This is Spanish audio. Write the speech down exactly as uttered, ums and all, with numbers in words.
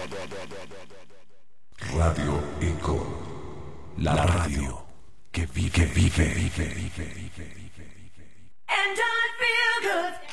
Radio Eco, la radio que vive, que vive, vive, vive, vive, vive. And I feel good.